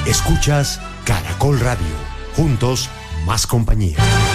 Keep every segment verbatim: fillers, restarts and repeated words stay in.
Escuchas Caracol Radio. Juntos, más compañía.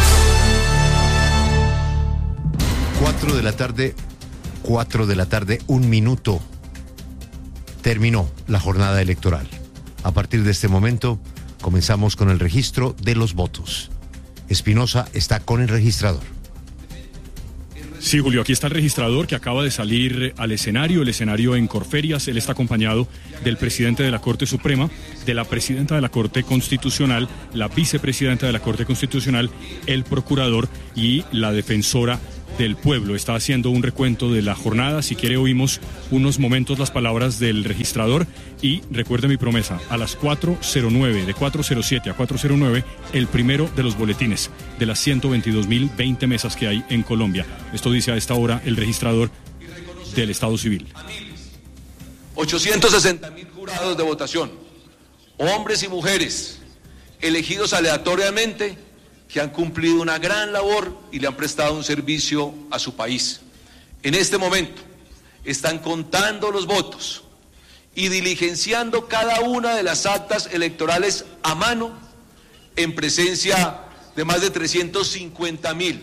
Cuatro de la tarde, cuatro de la tarde, un minuto. Terminó la jornada electoral. A partir de este momento, comenzamos con el registro de los votos. Espinosa está con el registrador. Sí, Julio, aquí está el registrador que acaba de salir al escenario, el escenario en Corferias. Él está acompañado del presidente de la Corte Suprema, de la presidenta de la Corte Constitucional, la vicepresidenta de la Corte Constitucional, el procurador y la defensora del pueblo. Está haciendo un recuento de la jornada. Si quiere, oímos unos momentos las palabras del registrador. Y recuerde mi promesa, a las cuatro cero nueve, de cuatro cero siete a cuatro cero nueve, el primero de los boletines de las ciento veintidós mil veinte mesas que hay en Colombia. Esto dice a esta hora el registrador del Estado Civil. ochocientos sesenta mil jurados de votación, hombres y mujeres, elegidos aleatoriamente, que han cumplido una gran labor y le han prestado un servicio a su país. En este momento están contando los votos y diligenciando cada una de las actas electorales a mano en presencia de más de trescientos cincuenta mil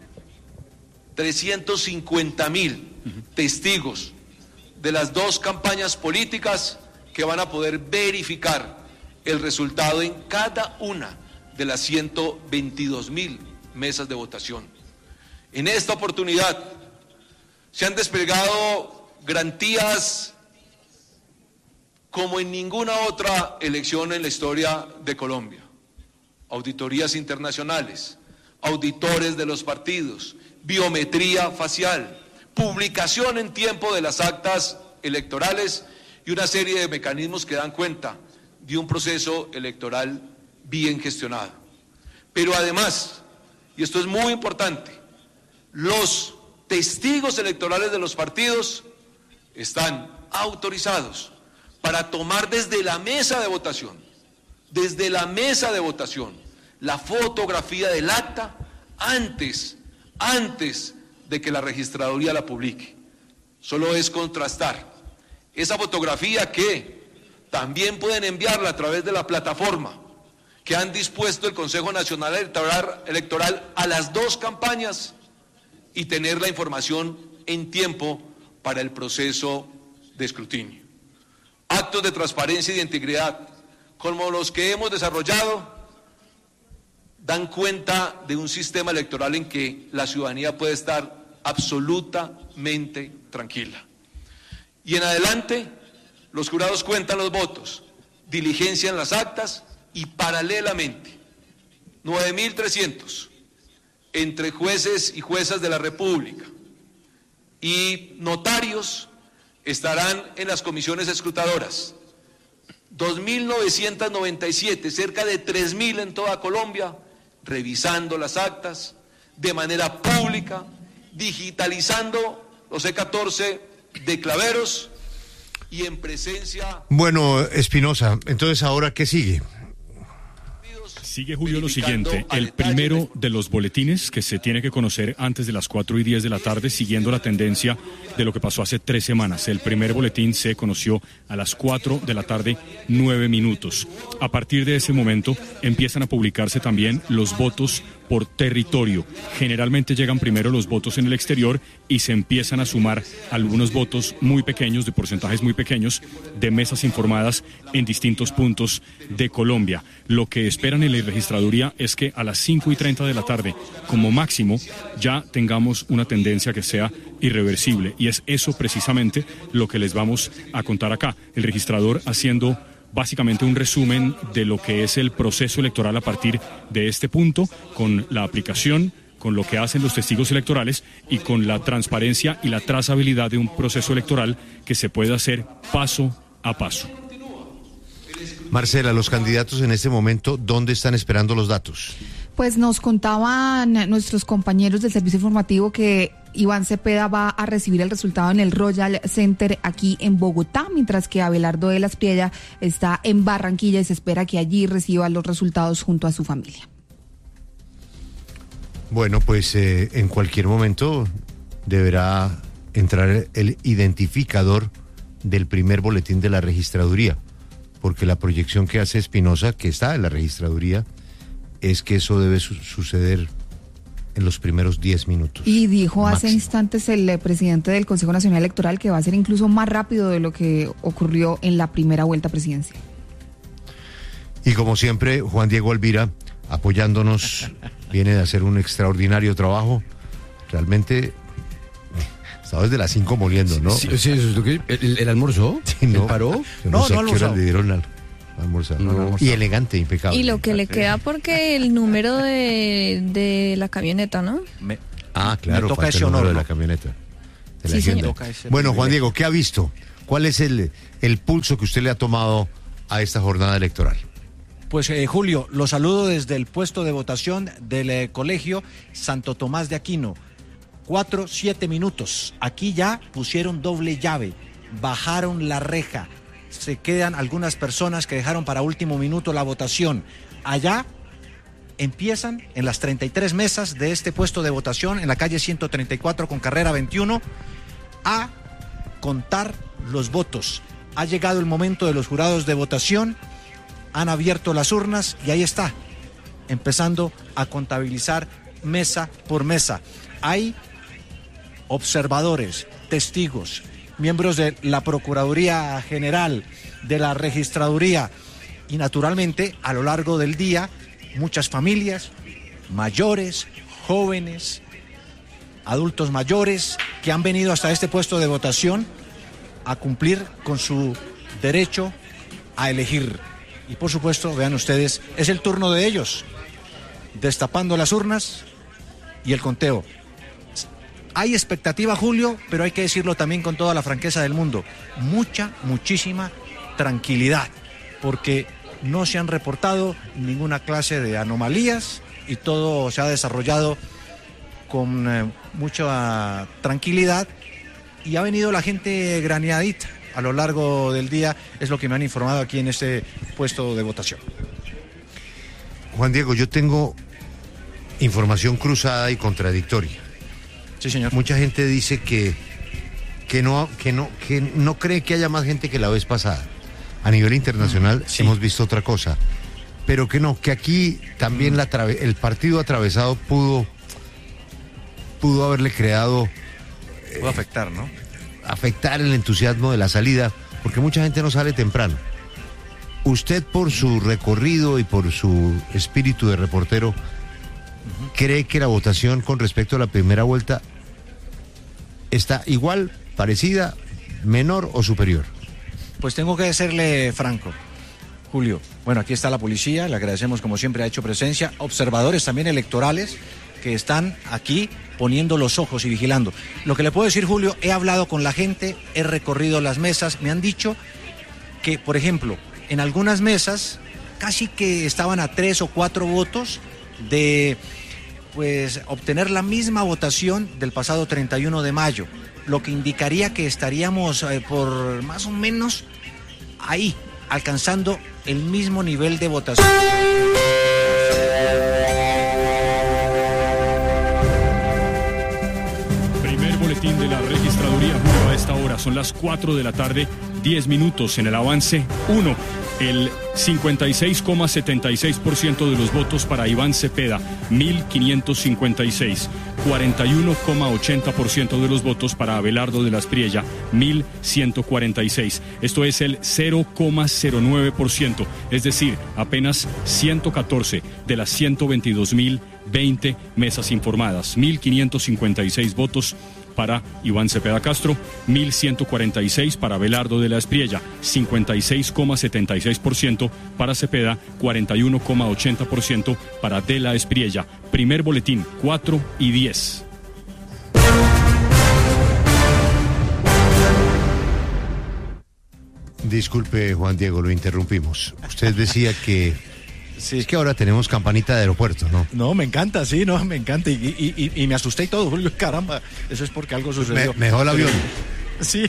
testigos de las dos campañas políticas que van a poder verificar el resultado en cada una de las ciento veintidós mil mesas de votación. En esta oportunidad se han desplegado garantías como en ninguna otra elección en la historia de Colombia. Auditorías internacionales, auditores de los partidos, biometría facial, publicación en tiempo de las actas electorales y una serie de mecanismos que dan cuenta de un proceso electoral bien gestionado. Pero además, y esto es muy importante, los testigos electorales de los partidos están autorizados para tomar desde la mesa de votación, desde la mesa de votación, la fotografía del acta antes, antes de que la registraduría la publique. Solo es contrastar esa fotografía que también pueden enviarla a través de la plataforma que han dispuesto el Consejo Nacional Electoral, Electoral a las dos campañas y tener la información en tiempo para el proceso de escrutinio. Actos de transparencia y de integridad, como los que hemos desarrollado, dan cuenta de un sistema electoral en que la ciudadanía puede estar absolutamente tranquila. Y en adelante, los jurados cuentan los votos, diligencian las actas y paralelamente, nueve mil trescientos entre jueces y juezas de la República y notarios estarán en las comisiones escrutadoras, dos mil novecientos noventa y siete, cerca de tres mil en toda Colombia, revisando las actas de manera pública, digitalizando los E catorce de claveros y en presencia... Bueno, Espinosa, entonces ¿ahora qué sigue? Sigue, Julio, lo siguiente, el primero de los boletines que se tiene que conocer antes de las cuatro y diez de la tarde, siguiendo la tendencia de lo que pasó hace tres semanas. El primer boletín se conoció a las cuatro de la tarde, nueve minutos. A partir de ese momento empiezan a publicarse también los votos por territorio. Generalmente llegan primero los votos en el exterior y se empiezan a sumar algunos votos muy pequeños, de porcentajes muy pequeños, de mesas informadas en distintos puntos de Colombia. Lo que esperan en la registraduría es que a las cinco y treinta de la tarde, como máximo, ya tengamos una tendencia que sea irreversible. Y es eso precisamente lo que les vamos a contar acá. El registrador haciendo básicamente un resumen de lo que es el proceso electoral a partir de este punto, con la aplicación, con lo que hacen los testigos electorales y con la transparencia y la trazabilidad de un proceso electoral que se puede hacer paso a paso. Marcela, los candidatos en este momento, ¿dónde están esperando los datos? Pues nos contaban nuestros compañeros del servicio informativo que Iván Cepeda va a recibir el resultado en el Royal Center aquí en Bogotá, mientras que Abelardo de las Priella está en Barranquilla y se espera que allí reciba los resultados junto a su familia. Bueno, pues eh, en cualquier momento deberá entrar el identificador del primer boletín de la registraduría. porque la proyección que hace Espinosa, que está en la registraduría, es que eso debe su- suceder en los primeros diez minutos. Y dijo hace máximo. instantes el eh, presidente del Consejo Nacional Electoral que va a ser incluso más rápido de lo que ocurrió en la primera vuelta presidencial. Y como siempre, Juan Diego Alvira, apoyándonos, viene de hacer un extraordinario trabajo. Realmente, eh, está desde las cinco moliendo, ¿no? Sí, sí, eso es lo que- ¿El, el almuerzo? Sí, no. ¿El paró? Yo No, sé no a qué hora almorzado. le dieron al al almorzar. No, no almorzado. Y elegante, impecable. Y lo que le queda porque el número de, de la camioneta, ¿no? Me- Ah, claro, me toca falta ese el número honor, de ¿no? la camioneta. De la Sí, Hacienda. señor. Toca ese Bueno, Juan privilegio. Diego, ¿qué ha visto? ¿Cuál es el, el pulso que usted le ha tomado a esta jornada electoral? Pues eh, Julio, lo saludo desde el puesto de votación del eh, colegio Santo Tomás de Aquino. Cuatro, siete minutos. Aquí ya pusieron doble llave, bajaron la reja. Se quedan algunas personas que dejaron para último minuto la votación. Allá empiezan en las treinta y tres mesas de este puesto de votación en la calle ciento treinta y cuatro con carrera veintiuno a contar los votos. Ha llegado el momento de los jurados de votación, han abierto las urnas y ahí está, empezando a contabilizar mesa por mesa. Hay observadores, testigos, miembros de la Procuraduría General, de la Registraduría y naturalmente a lo largo del día muchas familias, mayores, jóvenes, adultos mayores que han venido hasta este puesto de votación a cumplir con su derecho a elegir. Y por supuesto, vean ustedes, es el turno de ellos, destapando las urnas y el conteo. Hay expectativa, Julio, pero hay que decirlo también con toda la franqueza del mundo. Mucha, muchísima tranquilidad, porque no se han reportado ninguna clase de anomalías y todo se ha desarrollado con eh, mucha tranquilidad y ha venido la gente graneadita a lo largo del día, es lo que me han informado aquí en este puesto de votación. Juan Diego, yo tengo información cruzada y contradictoria. Sí, señor. Mucha gente dice que, que, no, que, no, que no cree que haya más gente que la vez pasada. A nivel internacional sí. hemos visto otra cosa, pero que no, que aquí también la trave- el partido atravesado pudo, pudo haberle creado, Puede afectar, ¿no? afectar el entusiasmo de la salida, porque mucha gente no sale temprano. Usted, por su recorrido y por su espíritu de reportero, ¿cree que la votación con respecto a la primera vuelta está igual, parecida, menor o superior? Pues tengo que serle franco, Julio. Bueno, aquí está la policía, le agradecemos como siempre, ha hecho presencia. Observadores también electorales que están aquí poniendo los ojos y vigilando. Lo que le puedo decir, Julio, he hablado con la gente, he recorrido las mesas, me han dicho que, por ejemplo, en algunas mesas casi que estaban a tres o cuatro votos de pues obtener la misma votación del pasado treinta y uno de mayo, lo que indicaría que estaríamos eh, por más o menos ahí, alcanzando el mismo nivel de votación. Primer boletín de la registraduría, Julio, a esta hora. Son las cuatro de la tarde, diez minutos en el avance uno. El cincuenta y seis coma setenta y seis por ciento de los votos para Iván Cepeda, mil quinientos cincuenta y seis. cuarenta y uno coma ochenta por ciento de los votos para Abelardo de la Espriella, mil ciento cuarenta y seis. Esto es el cero coma cero nueve por ciento, es decir, apenas ciento catorce de las ciento veintidós mil veinte mesas informadas. mil quinientos cincuenta y seis votos para Iván Cepeda Castro, mil ciento cuarenta y seis para Abelardo de la Espriella, cincuenta y seis coma setenta y seis por ciento para Cepeda, cuarenta y uno coma ochenta por ciento para De la Espriella. Primer boletín, cuatro y diez. Disculpe, Juan Diego, lo interrumpimos. Usted decía que Sí. es que ahora tenemos campanita de aeropuerto, ¿no? No, me encanta, sí, no, me encanta. Y, y, y, y me asusté y todo, Julio, caramba. Eso es porque algo sucedió. Me, mejor el avión. Sí.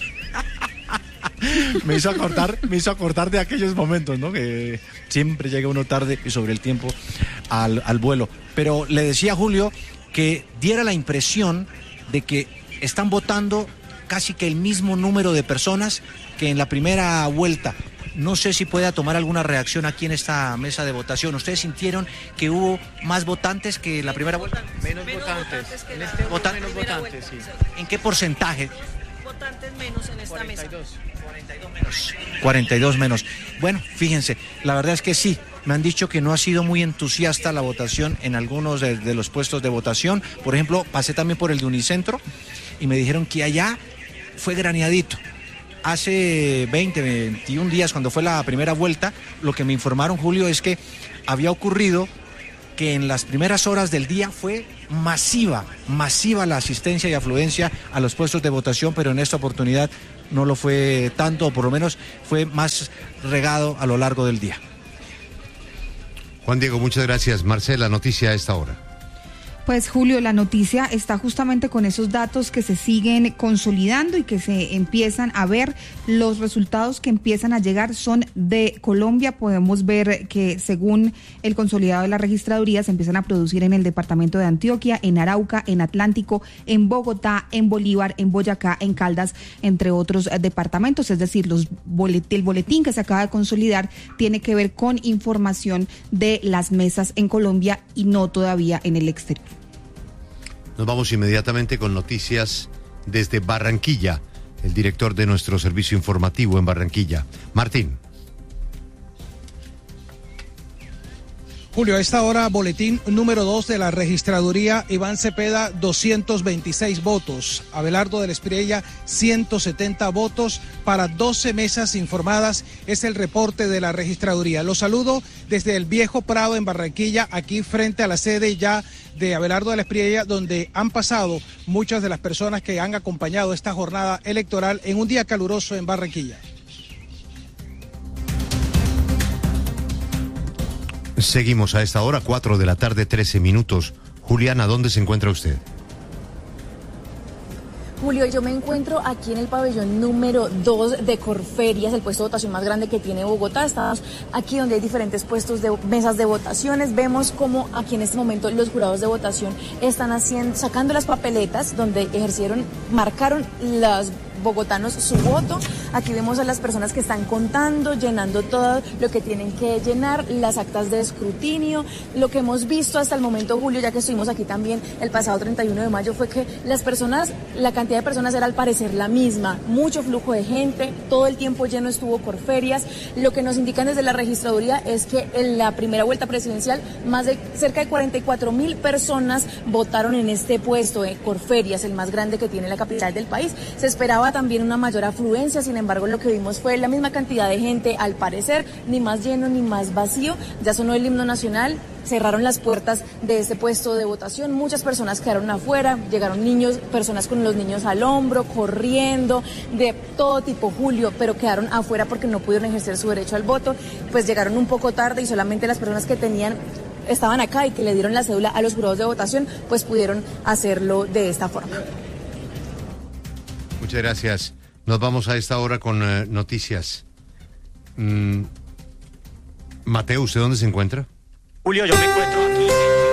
me hizo acordar, me hizo acordar de aquellos momentos, ¿no? Que siempre llega uno tarde y sobre el tiempo al, al vuelo. Pero le decía a Julio que diera la impresión de que están votando casi que el mismo número de personas que en la primera vuelta. No sé si pueda tomar alguna reacción aquí en esta mesa de votación. ¿Ustedes sintieron que hubo más votantes que la primera vuelta? Menos, menos votantes. votantes en este Votan menos votantes, sí. ¿En qué porcentaje? Votantes menos en esta cuarenta y dos. mesa. cuarenta y dos menos. cuarenta y dos menos. Bueno, fíjense, la verdad es que sí. Me han dicho que no ha sido muy entusiasta la votación en algunos de, de los puestos de votación. Por ejemplo, pasé también por el de Unicentro y me dijeron que allá fue graneadito. Hace veinte, veintiún días, cuando fue la primera vuelta, lo que me informaron, Julio, es que había ocurrido que en las primeras horas del día fue masiva, masiva la asistencia y afluencia a los puestos de votación, pero en esta oportunidad no lo fue tanto, o por lo menos fue más regado a lo largo del día. Juan Diego, muchas gracias. Marcela, noticia a esta hora. Pues Julio, la noticia está justamente con esos datos que se siguen consolidando y que se empiezan a ver. Los resultados que empiezan a llegar son de Colombia. Podemos ver que según el consolidado de la registraduría se empiezan a producir en el departamento de Antioquia, en Arauca, en Atlántico, en Bogotá, en Bolívar, en Boyacá, en Caldas, entre otros departamentos. Es decir, los bolet- el boletín que se acaba de consolidar tiene que ver con información de las mesas en Colombia y no todavía en el exterior. Nos vamos inmediatamente con noticias desde Barranquilla. El director de nuestro servicio informativo en Barranquilla, Martín. Julio, a esta hora, boletín número dos de la registraduría, Iván Cepeda, doscientos veintiséis votos, Abelardo de la Espriella, ciento setenta votos para doce mesas informadas, es el reporte de la registraduría. Los saludo desde el Viejo Prado en Barranquilla, aquí frente a la sede ya de Abelardo de la Espriella, donde han pasado muchas de las personas que han acompañado esta jornada electoral en un día caluroso en Barranquilla. Seguimos a esta hora, cuatro de la tarde, trece minutos. Juliana, ¿dónde se encuentra usted? Julio, yo me encuentro aquí en el pabellón número dos de Corferias, el puesto de votación más grande que tiene Bogotá. Estamos aquí donde hay diferentes puestos de mesas de votaciones. Vemos cómo aquí en este momento los jurados de votación están haciendo, sacando las papeletas donde ejercieron, marcaron las bogotanos su voto. Aquí vemos a las personas que están contando, llenando todo lo que tienen que llenar, las actas de escrutinio. Lo que hemos visto hasta el momento, Julio, ya que estuvimos aquí también el pasado treinta y uno de mayo, fue que las personas, la cantidad de personas era al parecer la misma, mucho flujo de gente, todo el tiempo lleno estuvo Corferias. Lo que nos indican desde la registraduría es que en la primera vuelta presidencial más de cerca de cuarenta y cuatro mil personas votaron en este puesto de Corferias, el más grande que tiene la capital del país. Se esperaba también una mayor afluencia, sin embargo lo que vimos fue la misma cantidad de gente, al parecer, ni más lleno ni más vacío. Ya sonó el himno nacional, cerraron las puertas de este puesto de votación, muchas personas quedaron afuera, llegaron niños, personas con los niños al hombro, corriendo, de todo tipo, Julio, pero quedaron afuera porque no pudieron ejercer su derecho al voto, pues llegaron un poco tarde y solamente las personas que tenían estaban acá y que le dieron la cédula a los jurados de votación, pues pudieron hacerlo de esta forma. Muchas gracias. Nos vamos a esta hora con uh, noticias. Mm. Mateo, ¿usted dónde se encuentra? Julio, yo me encuentro aquí.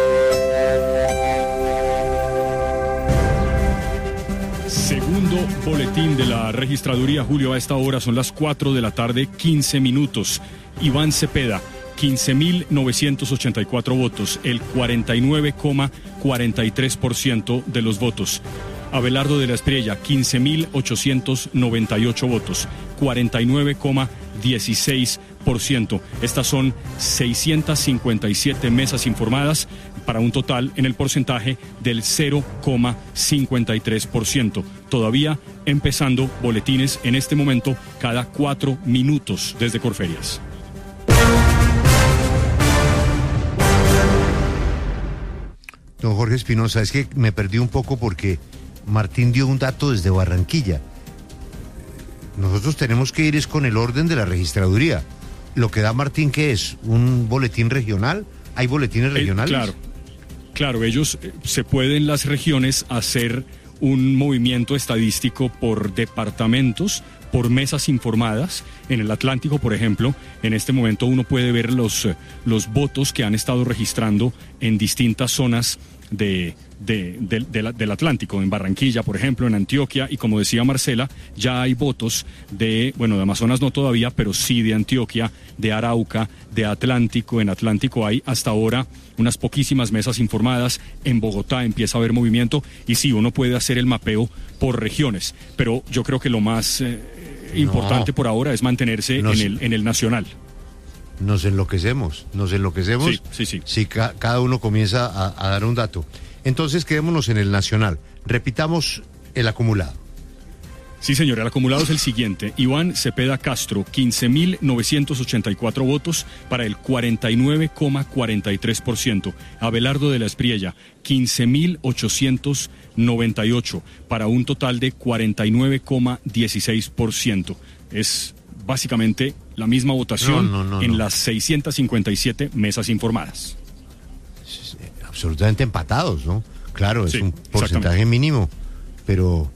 Segundo boletín de la registraduría, Julio, a esta hora son las cuatro de la tarde, quince minutos. Iván Cepeda, quince mil novecientos ochenta y cuatro votos, el cuarenta y nueve coma cuarenta y tres por ciento de los votos. Abelardo de la Espriella, quince mil ochocientos noventa y ocho votos, cuarenta y nueve coma dieciséis por ciento. Estas son seiscientas cincuenta y siete mesas informadas para un total en el porcentaje del cero coma cincuenta y tres por ciento. Todavía empezando boletines en este momento cada cuatro minutos desde Corferias. Don Jorge Espinosa, es que me perdí un poco porque Martín dio un dato desde Barranquilla. Nosotros tenemos que ir es con el orden de la registraduría. Lo que da Martín, ¿qué es? ¿Un boletín regional? ¿Hay boletines regionales? Eh, claro, claro, ellos eh, se pueden las regiones hacer un movimiento estadístico por departamentos, por mesas informadas. En el Atlántico, por ejemplo, en este momento uno puede ver los, los votos que han estado registrando en distintas zonas de, de, de, de la, del Atlántico, en Barranquilla, por ejemplo, en Antioquia, y como decía Marcela, ya hay votos de, bueno, de Amazonas no todavía, pero sí de Antioquia, de Arauca, de Atlántico. En Atlántico hay hasta ahora unas poquísimas mesas informadas. En Bogotá empieza a haber movimiento y sí, uno puede hacer el mapeo por regiones, pero yo creo que lo más eh, importante no, por ahora es mantenerse no, en el, en el nacional. Nos enloquecemos, nos enloquecemos sí, sí, sí. si ca cada uno comienza a, a dar un dato. Entonces quedémonos en el nacional. Repitamos el acumulado. Sí, señor, el acumulado es el siguiente. Iván Cepeda Castro, quince mil novecientos ochenta y cuatro votos para el cuarenta y nueve coma cuarenta y tres por ciento. Abelardo de la Espriella, quince mil ochocientos noventa y ocho para un total de cuarenta y nueve coma dieciséis por ciento. Es básicamente la misma votación no, no, no, en no. las seiscientas cincuenta y siete mesas informadas. Absolutamente empatados, ¿no? Claro, es sí, un porcentaje mínimo, pero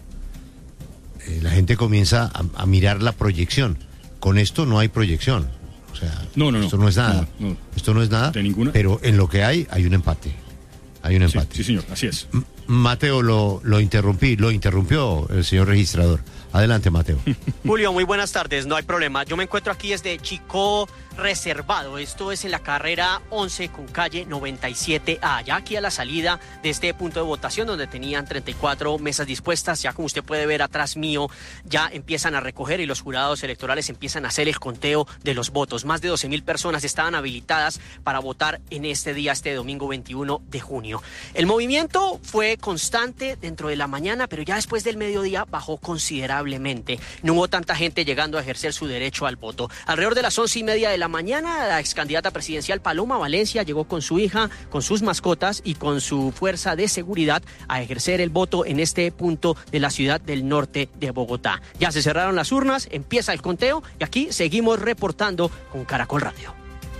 eh, la gente comienza a, a mirar la proyección. Con esto no hay proyección. O sea, no, no, esto no, no es nada. No, no. Esto no es nada, de ninguna. Pero en lo que hay, hay un empate. Hay un empate. Sí, sí, señor, así es. M Mateo, lo, lo interrumpí, lo interrumpió el señor registrador. Adelante, Mateo. Julio, muy buenas tardes, no hay problema. Yo me encuentro aquí desde Chicó Reservado. Esto es en la carrera once con calle noventa y siete A. Ya aquí a la salida de este punto de votación donde tenían treinta y cuatro mesas dispuestas. Ya como usted puede ver atrás mío, ya empiezan a recoger y los jurados electorales empiezan a hacer el conteo de los votos. Más de doce mil personas estaban habilitadas para votar en este día, este domingo veintiuno de junio. El movimiento fue constante dentro de la mañana, pero ya después del mediodía bajó considerablemente. No hubo tanta gente llegando a ejercer su derecho al voto. Alrededor de las once y media de la mañana, la ex candidata presidencial Paloma Valencia llegó con su hija, con sus mascotas y con su fuerza de seguridad a ejercer el voto en este punto de la ciudad del norte de Bogotá. Ya se cerraron las urnas, empieza el conteo y aquí seguimos reportando con Caracol Radio.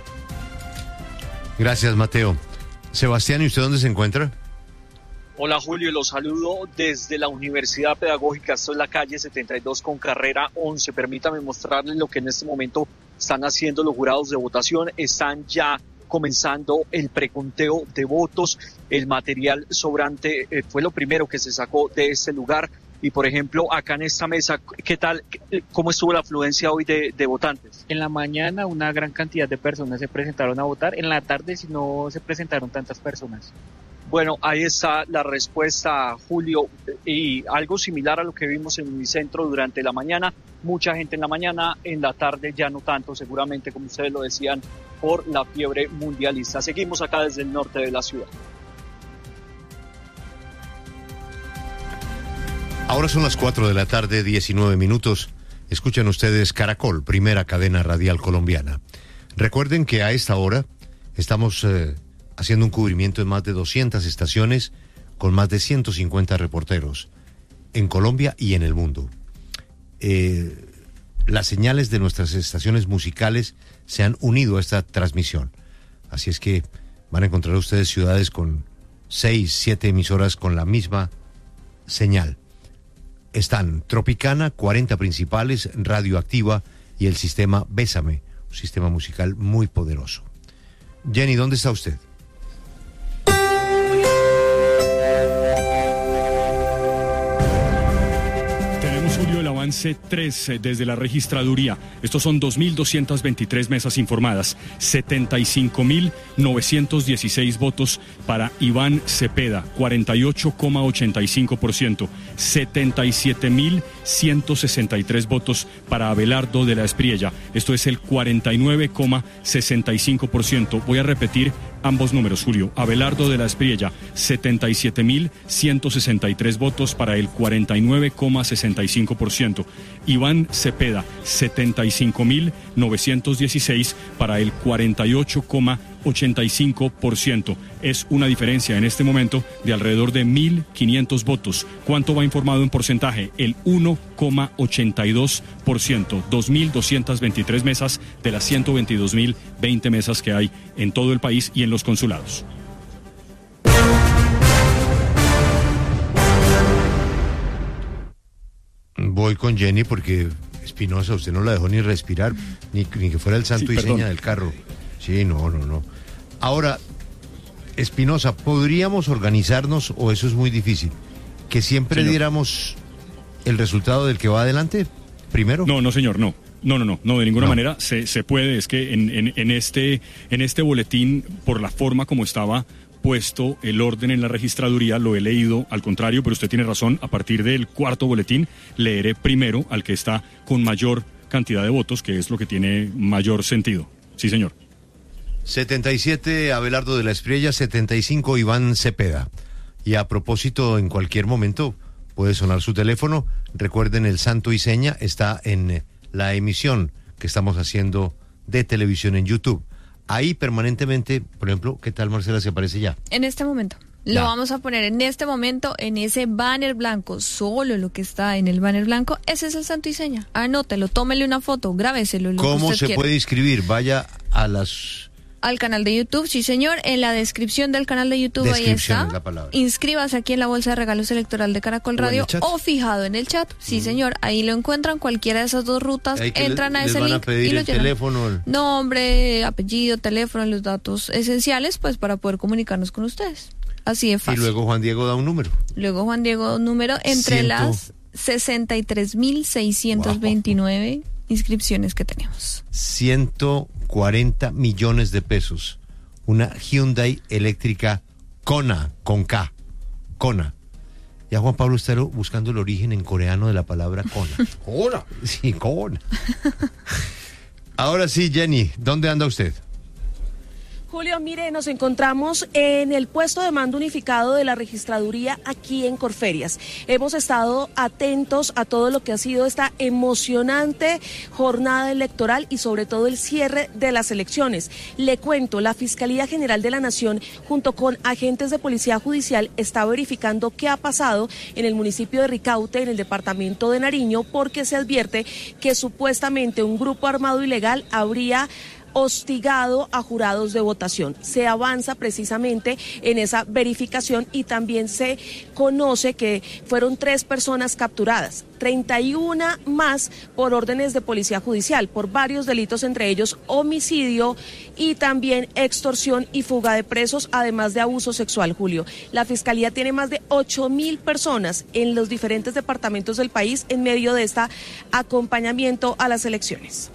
Gracias, Mateo. Sebastián, ¿y usted dónde se encuentra? Hola Julio, los saludo desde la Universidad Pedagógica. Esto es la calle setenta y dos con carrera once. Permítame mostrarles lo que en este momento están haciendo los jurados de votación. Están ya comenzando el preconteo de votos. El material sobrante eh, fue lo primero que se sacó de este lugar. Y por ejemplo, acá en esta mesa, ¿qué tal? ¿Cómo estuvo la afluencia hoy de, de votantes? En la mañana una gran cantidad de personas se presentaron a votar. En la tarde si no se presentaron tantas personas. Bueno, ahí está la respuesta, Julio, y algo similar a lo que vimos en mi centro durante la mañana. Mucha gente en la mañana, en la tarde ya no tanto, seguramente, como ustedes lo decían, por la fiebre mundialista. Seguimos acá desde el norte de la ciudad. Ahora son las cuatro de la tarde, diecinueve minutos. Escuchan ustedes Caracol, primera cadena radial colombiana. Recuerden que a esta hora estamos Eh, haciendo un cubrimiento en más de doscientas estaciones con más de ciento cincuenta reporteros en Colombia y en el mundo. Eh, las señales de nuestras estaciones musicales se han unido a esta transmisión. Así es que van a encontrar ustedes ciudades con seis, siete emisoras con la misma señal. Están Tropicana, cuarenta principales, Radioactiva y el sistema Bésame, un sistema musical muy poderoso. Jenny, ¿dónde está usted? Julio, el avance tres desde la registraduría. Estos son dos mil doscientas veintitrés mesas informadas, setenta y cinco mil novecientos dieciséis votos para Iván Cepeda, cuarenta y ocho coma ochenta y cinco por ciento, setenta y siete mil ciento sesenta y tres votos para Abelardo de la Espriella, esto es el cuarenta y nueve coma sesenta y cinco por ciento. Voy a repetir ambos números, Julio. Abelardo de la Espriella, setenta y siete mil ciento sesenta y tres votos para el cuarenta y nueve coma sesenta y cinco por ciento. Iván Cepeda, setenta y cinco mil novecientos dieciséis para el cuarenta y ocho coma ochenta y cinco por ciento. Es una diferencia en este momento de alrededor de mil quinientos votos. ¿Cuánto va informado en porcentaje? El uno coma ochenta y dos por ciento. dos mil doscientas veintitrés mesas de las ciento veintidós mil veinte mesas que hay en todo el país y en los consulados. Voy con Jenny porque Espinosa, usted no la dejó ni respirar, ni, ni que fuera el santo Sí, y perdón. seña del carro. Sí, no, no, no. Ahora, Espinosa, ¿podríamos organizarnos o eso es muy difícil? Que siempre Señor. diéramos el resultado del que va adelante primero. No, no, señor, no. No, no, no, no, de ninguna No. manera se, se puede. Es que en, en, en, este, en este boletín, por la forma como estaba puesto el orden en la registraduría, lo he leído al contrario, pero usted tiene razón. A partir del cuarto boletín, leeré primero al que está con mayor cantidad de votos, que es lo que tiene mayor sentido. Sí, señor. setenta y siete Abelardo de la Espriella, setenta y cinco Iván Cepeda. Y a propósito, en cualquier momento puede sonar su teléfono. Recuerden, el santo y seña está en la emisión que estamos haciendo de televisión en YouTube. Ahí permanentemente, por ejemplo, ¿qué tal, Marcela, se aparece ya? En este momento. Lo Ya. vamos a poner en este momento en ese banner blanco, solo lo que está en el banner blanco, ese es el santo y seña. Anótelo, tómele una foto, grábeselo. Lo ¿Cómo que usted se quiera. puede inscribir? Vaya a las... Al canal de YouTube, sí señor, en la descripción del canal de YouTube ahí Descripción está. es la palabra. Inscríbase aquí en la bolsa de regalos electoral de Caracol ¿O en Radio el chat? o fijado en el chat, sí señor, ahí lo encuentran, cualquiera de esas dos rutas, Ahí que entran le- a les ese van a link pedir y lo el llenan. teléfono, el- Nombre, apellido, teléfono, los datos esenciales, pues para poder comunicarnos con ustedes. Así de Y fácil. luego Juan Diego da un número. Luego Juan Diego, número entre Ciento- las sesenta y tres mil seiscientos veintinueve inscripciones que tenemos. ciento cuarenta millones de pesos. Una Hyundai eléctrica Kona, con K. Kona. Ya Juan Pablo está buscando el origen en coreano de la palabra Kona. Kona. Sí, Kona. Ahora sí, Jenny, ¿dónde anda usted? Julio, mire, nos encontramos en el puesto de mando unificado de la registraduría aquí en Corferias. Hemos estado atentos a todo lo que ha sido esta emocionante jornada electoral y sobre todo el cierre de las elecciones. Le cuento, la Fiscalía General de la Nación junto con agentes de Policía Judicial está verificando qué ha pasado en el municipio de Ricaute, en el departamento de Nariño, porque se advierte que supuestamente un grupo armado ilegal habría hostigado a jurados de votación. Se avanza precisamente en esa verificación y también se conoce que fueron tres personas capturadas, treinta y una más por órdenes de policía judicial, por varios delitos, entre ellos homicidio y también extorsión y fuga de presos, además de abuso sexual, Julio. La Fiscalía tiene más de ocho mil personas en los diferentes departamentos del país en medio de este acompañamiento a las elecciones.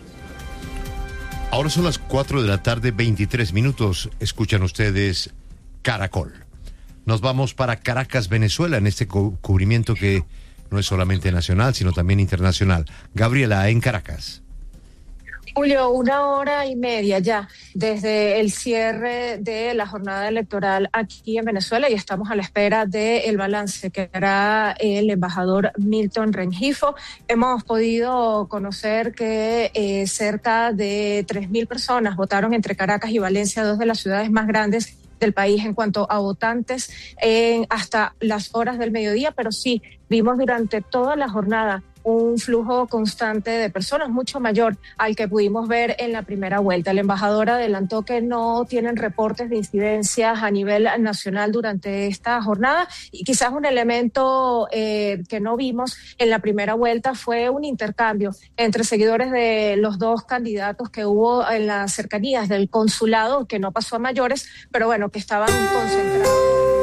Ahora son las cuatro de la tarde, veintitrés minutos. Escuchan ustedes Caracol. Nos vamos para Caracas, Venezuela, en este cu- cubrimiento que no es solamente nacional, sino también internacional. Gabriela, en Caracas. Julio, una hora y media ya desde el cierre de la jornada electoral aquí en Venezuela y estamos a la espera del balance que hará el embajador Milton Rengifo. Hemos podido conocer que eh, cerca de tres mil personas votaron entre Caracas y Valencia, dos de las ciudades más grandes del país en cuanto a votantes, en hasta las horas del mediodía, pero sí vimos durante toda la jornada un flujo constante de personas, mucho mayor al que pudimos ver en la primera vuelta. El embajador adelantó que no tienen reportes de incidencias a nivel nacional durante esta jornada y quizás un elemento eh, que no vimos en la primera vuelta fue un intercambio entre seguidores de los dos candidatos que hubo en las cercanías del consulado, que no pasó a mayores, pero bueno, que estaban concentrados.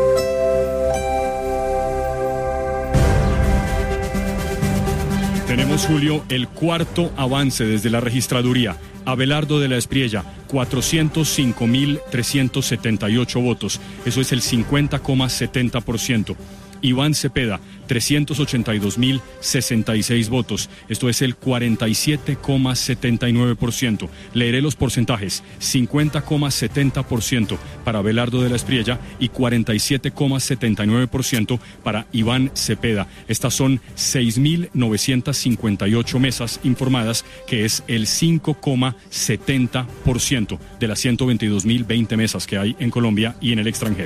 Tenemos, Julio, el cuarto avance desde la registraduría. Abelardo de la Espriella, cuatrocientos cinco mil trescientos setenta y ocho votos. Eso es el cincuenta coma setenta por ciento. Iván Cepeda, trescientos ochenta y dos mil sesenta y seis votos. Esto es el cuarenta y siete coma setenta y nueve por ciento. Leeré los porcentajes. cincuenta coma setenta por ciento para Abelardo de la Espriella y cuarenta y siete coma setenta y nueve por ciento para Iván Cepeda. Estas son seis mil novecientos cincuenta y ocho mesas informadas, que es el cinco coma setenta por ciento de las ciento veintidós mil veinte mesas que hay en Colombia y en el extranjero.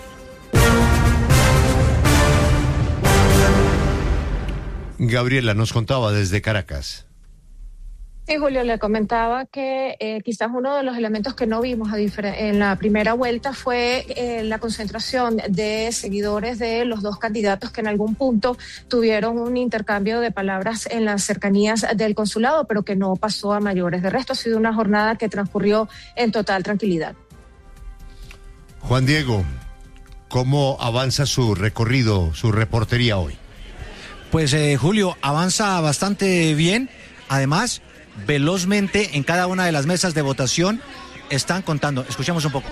Gabriela nos contaba desde Caracas. Sí, Julio, le comentaba que eh, quizás uno de los elementos que no vimos a difer- en la primera vuelta fue eh, la concentración de seguidores de los dos candidatos que en algún punto tuvieron un intercambio de palabras en las cercanías del consulado, pero que no pasó a mayores. De resto, ha sido una jornada que transcurrió en total tranquilidad. Juan Diego, ¿cómo avanza su recorrido, su reportería hoy? Pues eh, Julio, avanza bastante bien. Además, velozmente en cada una de las mesas de votación están contando. Escuchemos un poco.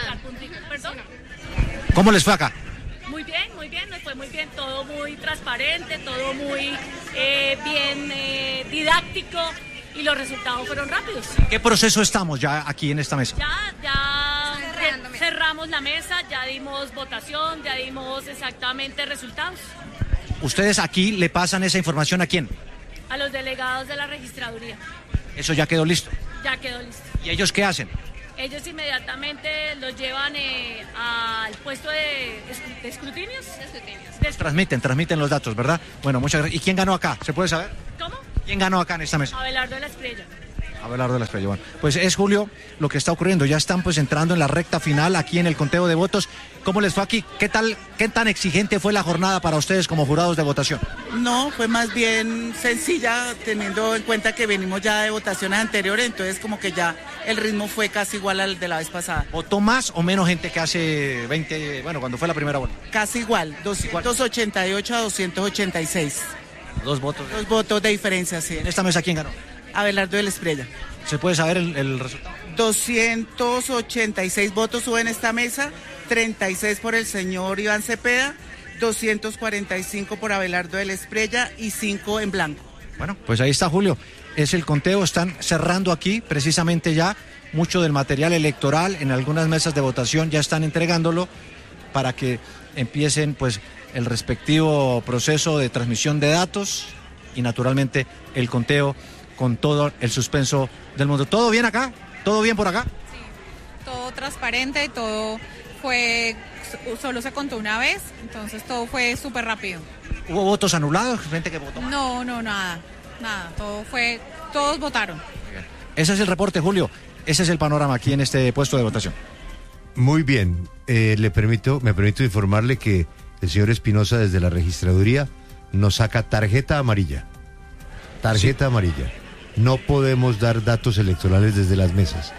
¿Cómo les fue acá? Muy bien, muy bien, nos fue muy bien, todo muy transparente, todo muy eh, bien eh, didáctico y los resultados fueron rápidos. ¿Qué proceso estamos ya aquí en esta mesa? Ya, ya de, cerramos la mesa, ya dimos votación, ya dimos exactamente resultados. ¿Ustedes aquí le pasan esa información a quién? A los delegados de la registraduría. ¿Eso ya quedó listo? Ya quedó listo. ¿Y ellos qué hacen? Ellos inmediatamente los llevan eh, al puesto de, de escrutinios. De escrutinios. De Transmiten, transmiten los datos, ¿verdad? Bueno, muchas gracias. ¿Y quién ganó acá? ¿Se puede saber? ¿Cómo? ¿Quién ganó acá en esta mesa? Abelardo de la Espriella. Abelardo de la Espriella. Bueno, pues es, Julio, lo que está ocurriendo. Ya están pues entrando en la recta final aquí en el conteo de votos. ¿Cómo les fue aquí? ¿Qué tal, qué tan exigente fue la jornada para ustedes como jurados de votación? No, fue más bien sencilla, teniendo en cuenta que venimos ya de votaciones anteriores, entonces como que ya el ritmo fue casi igual al de la vez pasada. ¿Votó más o menos gente que hace veinte, bueno, cuando fue la primera vuelta? Casi igual, doscientos ochenta y ocho a doscientos ochenta y seis. Dos votos. Dos votos de diferencia, sí. ¿En esta mesa quién ganó? Abelardo de la Espriella. ¿Se puede saber el, el resultado? doscientos ochenta y seis votos hubo en esta mesa, treinta y seis por el señor Iván Cepeda, doscientos cuarenta y cinco por Abelardo de la Espriella y cinco en blanco. Bueno, pues ahí está, Julio. Es el conteo, están cerrando aquí precisamente ya mucho del material electoral. En algunas mesas de votación ya están entregándolo para que empiecen pues el respectivo proceso de transmisión de datos y naturalmente el conteo con todo el suspenso del mundo. ¿Todo bien acá? ¿Todo bien por acá? Sí, todo transparente, todo fue, solo se contó una vez, entonces todo fue súper rápido. ¿Hubo votos anulados? ¿Gente que votó? No, no, nada, nada, todo fue, todos votaron. Ese es el reporte, Julio, ese es el panorama aquí en este puesto de votación. Muy bien, eh, le permito, me permito informarle que el señor Espinosa desde la registraduría nos saca tarjeta amarilla. Tarjeta sí. amarilla. No podemos dar datos electorales desde las mesas.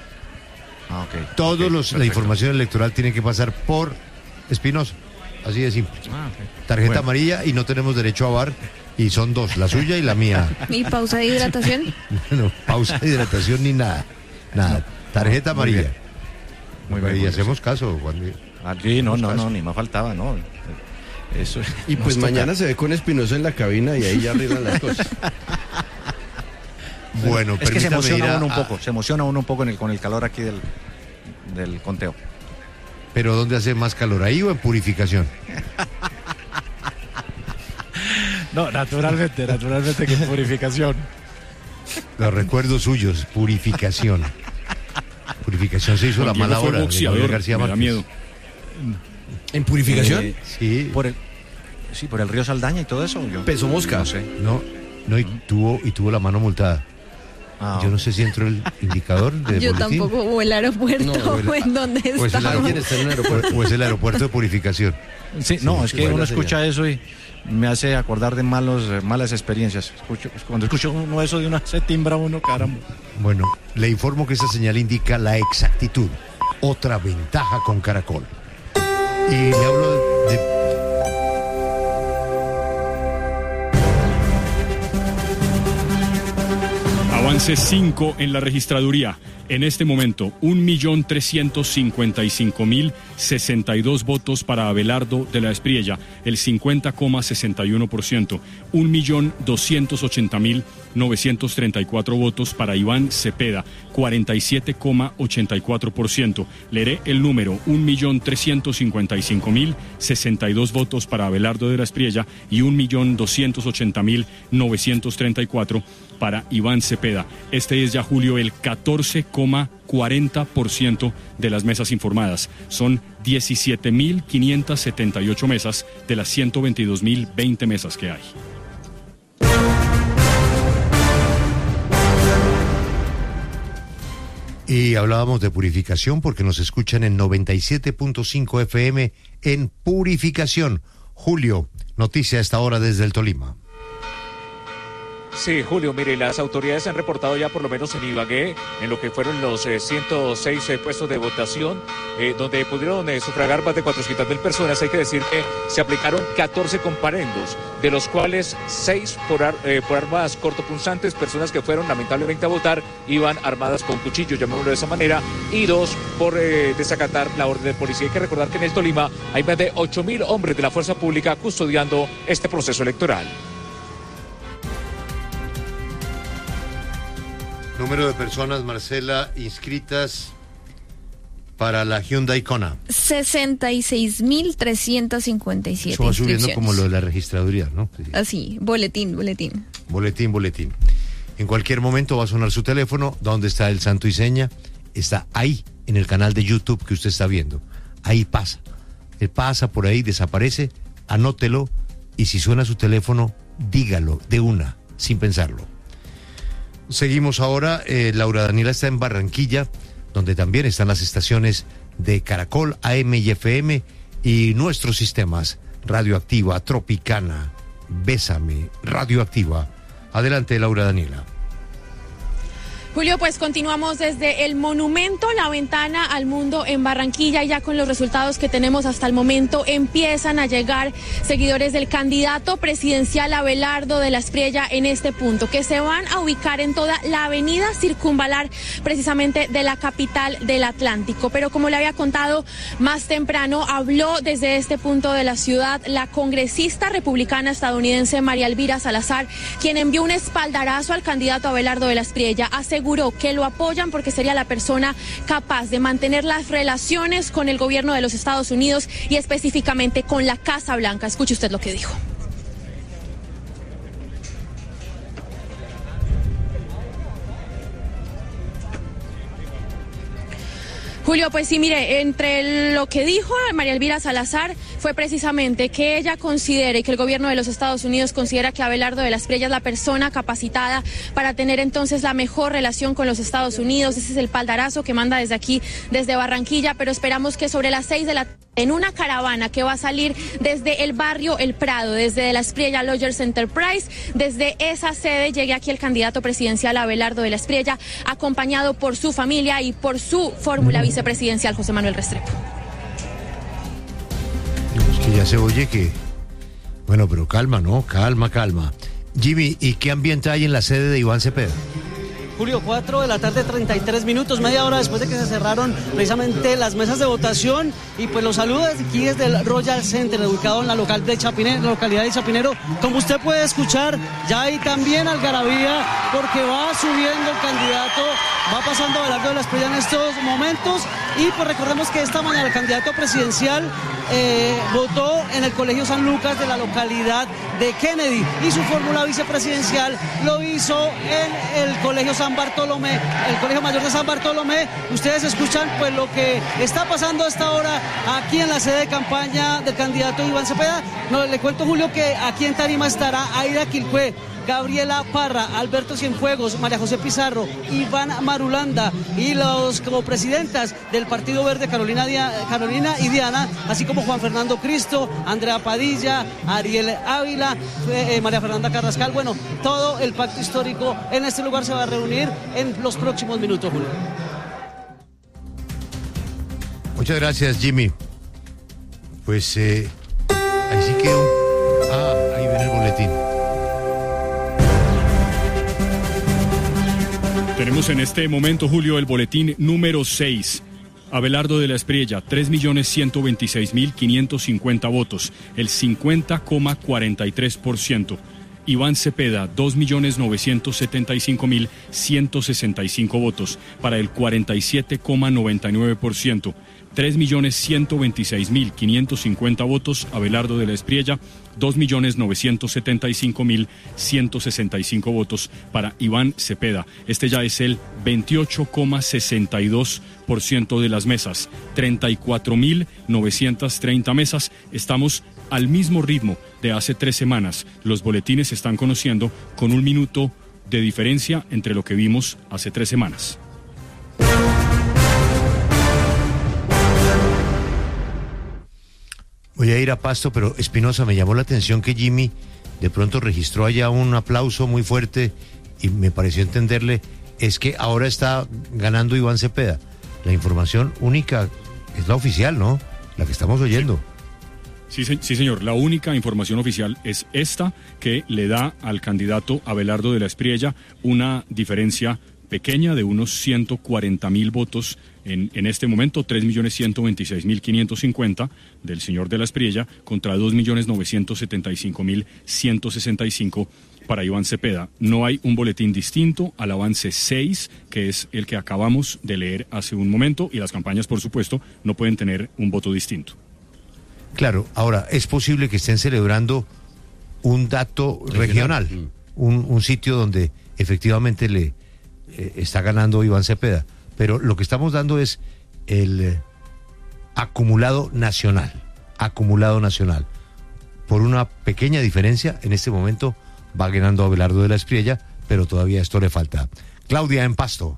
Ah, okay. Todos okay, los, la información electoral tiene que pasar por Espinosa. Así de simple. Ah, okay. Tarjeta bueno. amarilla y no tenemos derecho a bar. Y son dos, la suya y la mía. ¿Y pausa de hidratación? No, pausa de hidratación ni nada. Nada. Tarjeta Muy amarilla. Bien. Muy bien. Y hacemos caso, Juan. Ah, sí, no, no, no, ni más faltaba, no. Eso. Y pues mañana se ve con Espinosa en la cabina y ahí ya arreglan las cosas. Bueno, es que se emociona a, uno un poco, se emociona uno un poco en el, con el calor aquí del, del conteo. ¿Pero dónde hace más calor, ahí o en Purificación? No, naturalmente, naturalmente que en Purificación. Los recuerdos suyos, Purificación. Purificación se hizo la mala hora. Boxeador, García me da miedo. ¿En Purificación? Eh, sí. Por el, sí, por el río Saldaña y todo eso. Yo, Peso Mosca. No sé. No, no y, tuvo, y tuvo la mano multada. Ah, yo no sé si entró el indicador de Yo boletín. tampoco, o el aeropuerto, no, o, el, o en donde o es, está. el está en el aeropuerto, o es el aeropuerto de Purificación. Sí, sí no, es que uno escucha señal. Eso y me hace acordar de malos, malas experiencias. Escucho, cuando escucho uno eso de una, se timbra uno, caramba. Bueno, le informo que esta señal indica la exactitud. Otra ventaja con Caracol. Y le hablo de... Avance cinco en la registraduría. En este momento, un millón trescientos cincuenta y cinco mil sesenta y dos votos para Abelardo de la Espriella, el cincuenta coma sesenta y uno por ciento. un millón doscientos ochenta mil novecientos treinta y cuatro votos para Iván Cepeda, cuarenta y siete coma ochenta y cuatro por ciento. Leeré el número: un millón trescientos cincuenta y cinco mil sesenta y dos votos para Abelardo de la Espriella y un millón doscientos ochenta mil novecientos treinta y cuatro para Iván Cepeda. Este es ya, Julio, el catorce coma cuarenta por ciento de las mesas informadas. Son diecisiete mil quinientos setenta y ocho mesas de las ciento veintidós mil veinte mesas que hay. Y hablábamos de Purificación porque nos escuchan en noventa y siete punto cinco F M en Purificación. Julio, noticia a esta hora desde el Tolima. Sí, Julio, mire, las autoridades han reportado ya por lo menos en Ibagué, en lo que fueron los eh, ciento seis eh, puestos de votación, eh, donde pudieron eh, sufragar más de cuatrocientas mil personas. Hay que decir que se aplicaron catorce comparendos, de los cuales seis por, ar, eh, por armas cortopunzantes, personas que fueron lamentablemente a votar, iban armadas con cuchillos, llamémoslo de esa manera, y dos por eh, desacatar la orden de policía. Hay que recordar que en el Tolima hay más de ocho mil hombres de la fuerza pública custodiando este proceso electoral. Número de personas, Marcela, inscritas para la Hyundai Kona. sesenta y seis mil trescientos cincuenta y siete. Eso va subiendo como lo de la registraduría, ¿no? Sí. Así, boletín, boletín. Boletín, boletín. En cualquier momento va a sonar su teléfono. ¿Dónde está el santo y seña? Está ahí, en el canal de YouTube que usted está viendo. Ahí pasa. Él pasa por ahí, desaparece, anótelo, y si suena su teléfono, dígalo de una, sin pensarlo. Seguimos ahora, eh, Laura Daniela está en Barranquilla, donde también están las estaciones de Caracol, A M y F M, y nuestros sistemas, Radioactiva, Tropicana, Bésame, Radioactiva. Adelante, Laura Daniela. Julio, pues continuamos desde el monumento, la ventana al mundo en Barranquilla, ya con los resultados que tenemos hasta el momento empiezan a llegar seguidores del candidato presidencial Abelardo de la Espriella en este punto, que se van a ubicar en toda la avenida circunvalar precisamente de la capital del Atlántico. Pero como le había contado más temprano, habló desde este punto de la ciudad la congresista republicana estadounidense María Elvira Salazar, quien envió un espaldarazo al candidato Abelardo de la Espriella. Hace aseguró que lo apoyan porque sería la persona capaz de mantener las relaciones con el gobierno de los Estados Unidos y específicamente con la Casa Blanca. Escuche usted lo que dijo. Julio, pues sí, mire, entre lo que dijo María Elvira Salazar fue precisamente que ella considere, que el gobierno de los Estados Unidos considera que Abelardo de la Espriella es la persona capacitada para tener entonces la mejor relación con los Estados Unidos. Ese es el paldarazo que manda desde aquí, desde Barranquilla, pero esperamos que sobre las seis de la tarde, en una caravana que va a salir desde el barrio El Prado, desde la Espriella Lawyers Enterprise, desde esa sede llegue aquí el candidato presidencial Abelardo de la Espriella, acompañado por su familia y por su fórmula vicepresidencial José Manuel Restrepo. Es que ya se oye que... Bueno, pero calma, ¿no? Calma, calma. Jimmy, ¿y qué ambiente hay en la sede de Iván Cepeda? Julio, cuatro de la tarde, treinta y tres minutos, media hora después de que se cerraron precisamente las mesas de votación, y pues los saludos aquí desde el Royal Center, ubicado en la, local de Chapinero, la localidad de Chapinero. Como usted puede escuchar, ya hay también algarabía porque va subiendo el candidato, va pasando Abelardo de la Espriella en estos momentos, y pues recordemos que esta mañana el candidato presidencial eh, votó en el Colegio San Lucas de la localidad de Kennedy, y su fórmula vicepresidencial lo hizo en el Colegio San Bartolomé, el Colegio Mayor de San Bartolomé. Ustedes escuchan pues lo que está pasando a esta hora aquí en la sede de campaña del candidato Iván Cepeda. No, le cuento, Julio, que aquí en tarima estará Aida Quilpué, Gabriela Parra, Alberto Cienfuegos, María José Pizarro, Iván Marulanda y los como presidentas del Partido Verde, Carolina, Dia, Carolina y Diana, así como Juan Fernando Cristo, Andrea Padilla, Ariel Ávila, eh, María Fernanda Carrascal. Bueno, todo el pacto histórico en este lugar se va a reunir en los próximos minutos, Julio. Muchas gracias, Jimmy. Pues eh, ahí sí quedó. Ah, ahí viene el boletín. Tenemos en este momento, Julio, el boletín número seis. Abelardo de la Espriella, tres millones ciento veintiséis mil quinientos cincuenta votos, el cincuenta coma cuarenta y tres por ciento. Iván Cepeda, dos millones novecientos setenta y cinco mil ciento sesenta y cinco votos, para el cuarenta y siete coma noventa y nueve por ciento. tres millones ciento veintiséis mil quinientos cincuenta votos, Abelardo de la Espriella, dos millones novecientos setenta y cinco mil ciento sesenta y cinco votos para Iván Cepeda. Este ya es el veintiocho coma sesenta y dos por ciento de las mesas, treinta y cuatro mil novecientas treinta mesas. Estamos al mismo ritmo de hace tres semanas. Los boletines se están conociendo con un minuto de diferencia entre lo que vimos hace tres semanas. Voy a ir a Pasto, pero Espinosa, me llamó la atención que Jimmy de pronto registró allá un aplauso muy fuerte y me pareció entenderle, es que ahora está ganando Iván Cepeda. La información única es la oficial, ¿no? La que estamos oyendo. Sí, sí, sí, señor. La única información oficial es esta, que le da al candidato Abelardo de la Espriella una diferencia pequeña de unos ciento cuarenta mil votos en, en este momento, tres millones ciento veintiséis mil quinientos cincuenta del señor de la Espriella contra dos millones novecientos setenta y cinco mil ciento sesenta y cinco para Iván Cepeda. No hay un boletín distinto al avance seis, que es el que acabamos de leer hace un momento, y las campañas, por supuesto, no pueden tener un voto distinto. Claro, ahora, es posible que estén celebrando un dato regional, regional un, un sitio donde efectivamente le eh, está ganando Iván Cepeda, pero lo que estamos dando es el eh, acumulado nacional, acumulado nacional. Por una pequeña diferencia, en este momento va ganando Abelardo de la Espriella, pero todavía esto le falta. Claudia, en Pasto.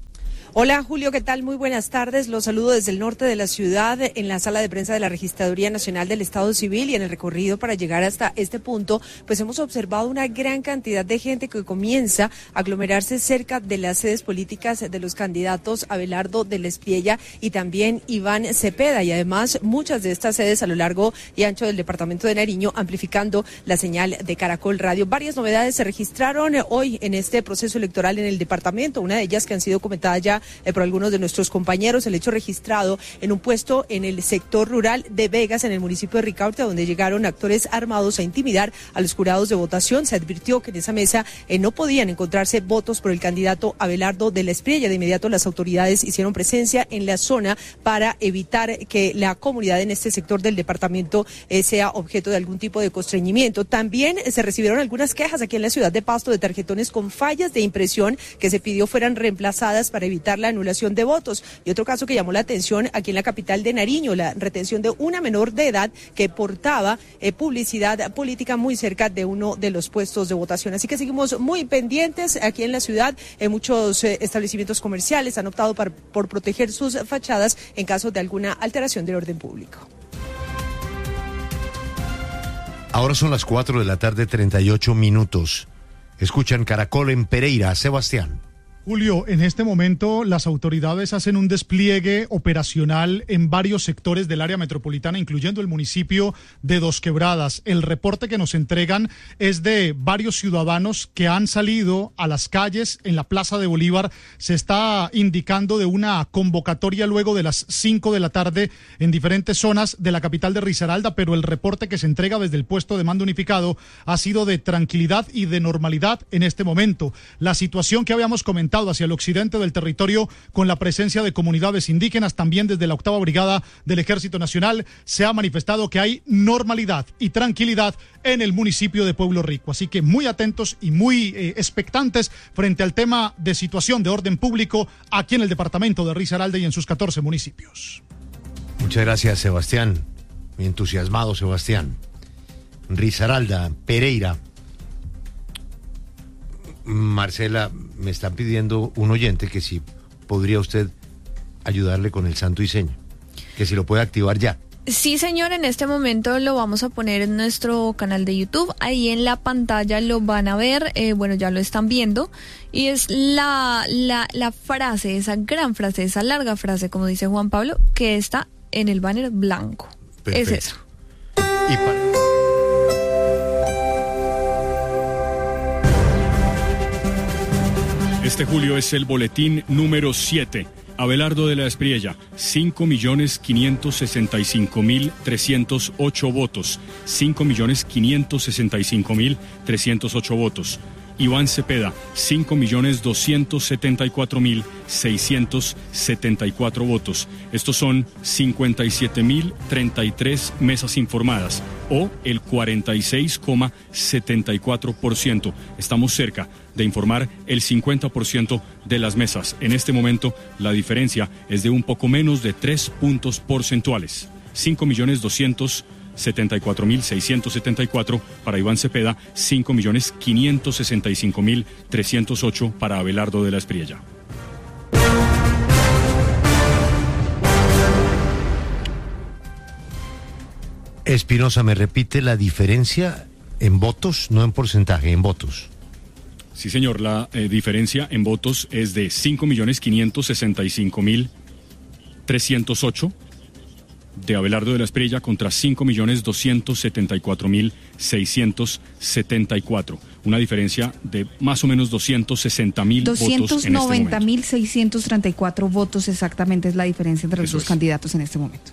Hola Julio, ¿qué tal? Muy buenas tardes. Los saludo desde el norte de la ciudad, en la sala de prensa de la Registraduría Nacional del Estado Civil, y en el recorrido para llegar hasta este punto, pues hemos observado una gran cantidad de gente que comienza a aglomerarse cerca de las sedes políticas de los candidatos Abelardo de la Espriella y también Iván Cepeda, y además muchas de estas sedes a lo largo y ancho del departamento de Nariño, amplificando la señal de Caracol Radio. Varias novedades se registraron hoy en este proceso electoral en el departamento, una de ellas que han sido comentadas ya Eh, por algunos de nuestros compañeros, el hecho registrado en un puesto en el sector rural de Vegas, en el municipio de Ricaurte, donde llegaron actores armados a intimidar a los jurados de votación. Se advirtió que en esa mesa eh, no podían encontrarse votos por el candidato Abelardo de la Espriella. De inmediato las autoridades hicieron presencia en la zona para evitar que la comunidad en este sector del departamento eh, sea objeto de algún tipo de constreñimiento. También eh, se recibieron algunas quejas aquí en la ciudad de Pasto de tarjetones con fallas de impresión que se pidió fueran reemplazadas para evitar la anulación de votos. Y otro caso que llamó la atención aquí en la capital de Nariño, la retención de una menor de edad que portaba eh, publicidad política muy cerca de uno de los puestos de votación. Así que seguimos muy pendientes aquí en la ciudad. Eh, muchos eh, establecimientos comerciales han optado par, por proteger sus fachadas en caso de alguna alteración del orden público. Ahora son las cuatro de la tarde, treinta y ocho minutos. Escuchan Caracol en Pereira. Sebastián. Julio, en este momento las autoridades hacen un despliegue operacional en varios sectores del área metropolitana, incluyendo el municipio de Dos Quebradas. El reporte que nos entregan es de varios ciudadanos que han salido a las calles. En la Plaza de Bolívar se está indicando de una convocatoria luego de las cinco de la tarde en diferentes zonas de la capital de Risaralda, pero el reporte que se entrega desde el puesto de mando unificado ha sido de tranquilidad y de normalidad en este momento. La situación que habíamos comentado hacia el occidente del territorio, con la presencia de comunidades indígenas, también desde la octava brigada del Ejército Nacional, se ha manifestado que hay normalidad y tranquilidad en el municipio de Pueblo Rico. Así que muy atentos y muy eh, expectantes frente al tema de situación de orden público aquí en el departamento de Risaralda y en sus catorce municipios. Muchas gracias, Sebastián. Muy entusiasmado, Sebastián. Risaralda, Pereira. Marcela, me están pidiendo un oyente que si podría usted ayudarle con el santo y seña, que si lo puede activar ya. Sí, señor, en este momento lo vamos a poner en nuestro canal de YouTube. Ahí en la pantalla lo van a ver, eh, bueno, ya lo están viendo. Y es la, la, la frase, esa gran frase, esa larga frase, como dice Juan Pablo, que está en el banner blanco. Perfecto. Es eso. Y para... Este julio es el boletín número siete. Abelardo de la Espriella, cinco millones quinientos sesenta y cinco mil trescientos ocho votos. cinco millones quinientos sesenta y cinco mil trescientos ocho votos. Iván Cepeda, cinco millones doscientos setenta y cuatro mil seiscientos setenta y cuatro votos. Estos son cincuenta y siete mil treinta y tres mesas informadas, o el cuarenta y seis coma setenta y cuatro por ciento. Estamos cerca de informar el cincuenta por ciento de las mesas. En este momento, la diferencia es de un poco menos de tres puntos porcentuales. cinco millones doscientos setenta y cuatro mil seiscientos setenta y cuatro para Iván Cepeda, cinco millones quinientos sesenta y cinco mil trescientos ocho para Abelardo de la Espriella. Espinosa, ¿me repite la diferencia en votos, no en porcentaje, en votos. Sí, señor, la eh, diferencia en votos es de cinco millones quinientos sesenta y cinco mil trescientos ocho de Abelardo de la Espriella contra cinco millones doscientos setenta y cuatro mil seiscientos setenta y cuatro. Una diferencia de más o menos doscientos sesenta mil votos en este momento. doscientos noventa mil seiscientos treinta y cuatro votos exactamente es la diferencia entre los Eso dos es. candidatos en este momento.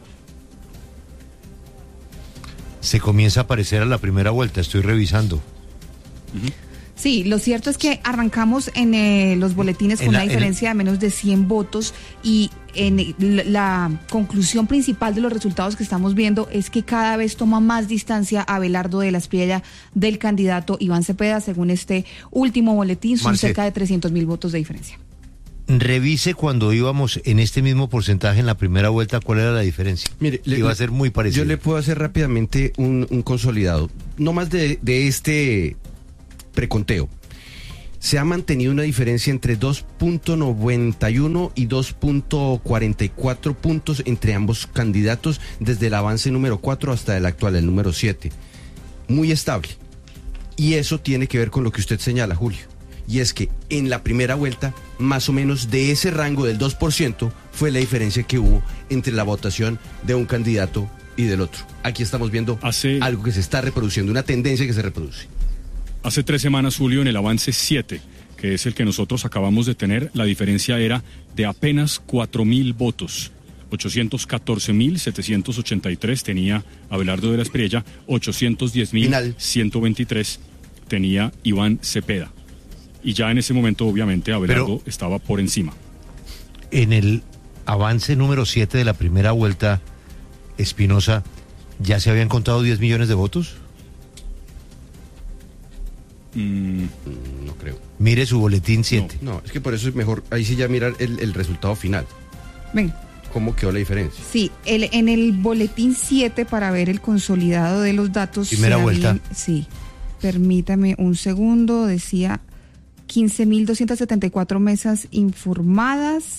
Se comienza a parecer a la primera vuelta, estoy revisando. Uh-huh. Sí, lo cierto es que arrancamos en eh, los boletines con En la- una diferencia de menos de cien votos y en eh, la, la conclusión principal de los resultados que estamos viendo es que cada vez toma más distancia Abelardo de la Espriella del candidato Iván Cepeda. Según este último boletín, son Marce, cerca de trescientos mil votos de diferencia. Revise cuando íbamos en este mismo porcentaje en la primera vuelta, ¿cuál era la diferencia? Mire, le- iba a ser muy parecido. Yo le puedo hacer rápidamente un, un consolidado, no más de, de este preconteo. Se ha mantenido una diferencia entre dos punto noventa y uno y dos punto cuarenta y cuatro puntos entre ambos candidatos desde el avance número cuatro hasta el actual, el número siete. Muy estable. Y eso tiene que ver con lo que usted señala, Julio. Y es que en la primera vuelta, más o menos de ese rango del dos por ciento fue la diferencia que hubo entre la votación de un candidato y del otro. Aquí estamos viendo Hace... algo que se está reproduciendo, una tendencia que se reproduce. Hace tres semanas, Julio, en el avance siete, que es el que nosotros acabamos de tener, la diferencia era de apenas cuatro mil votos. ochocientos catorce mil setecientos ochenta y tres tenía Abelardo de la Espriella, ochocientos diez mil ciento veintitrés tenía Iván Cepeda. Y ya en ese momento, obviamente, Abelardo Pero, estaba por encima. En el avance número siete de la primera vuelta, Espinosa, ¿ya se habían contado diez millones de votos? Mm. No creo. Mire su boletín siete. No, no, es que por eso es mejor, ahí sí ya mirar el, el resultado final. Ven. ¿Cómo quedó la diferencia? Sí, el, en el boletín siete, para ver el consolidado de los datos. Primera se vuelta. habían- sí, permítame un segundo, decía quince mil doscientos setenta y cuatro mesas informadas,